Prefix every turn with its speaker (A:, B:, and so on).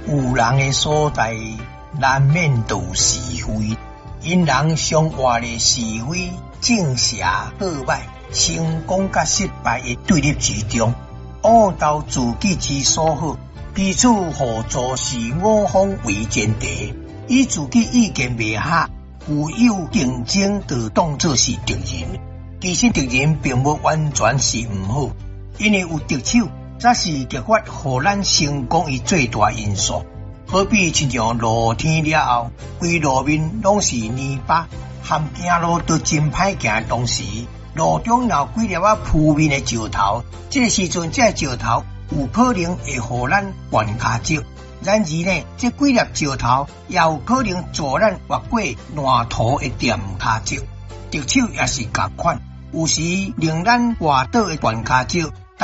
A: 有人的所在，难免都有是非。因人相活的是非、正邪好歹、成功甲失败的对立之中，恶斗自己之所好，彼此互助是五方为前提。以自己意见未合，有竞争就当作是敌人。其实敌人并无完全是毋好，因为有敌手才是激发互咱成功的最大因素。好比亲像露天了后，规路面拢是泥巴，含行路都真歹行。当时路中有几粒扑面的石头，这个时阵这石头有可能会互咱绊脚石。然而呢，这几粒石头也有可能助咱越过烂土的垫脚石。敌手也是同款，有时令咱滑倒的绊脚石，